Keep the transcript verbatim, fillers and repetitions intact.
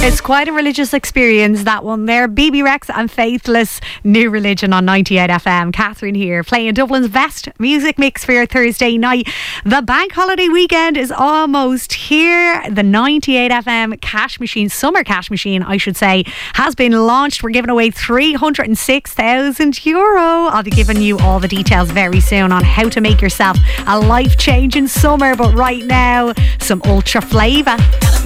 It's quite a religious experience, that one there. B B Rex and Faithless, New Religion on ninety-eight F M. Catherine here, playing Dublin's best music mix for your Thursday night. The bank holiday weekend is almost here. The ninety-eight F M cash machine, summer cash machine, I should say, has been launched. We're giving away three hundred six thousand euro. I'll be giving you all the details very soon on how to make yourself a life-changing summer. But right now, some Ultra Flava.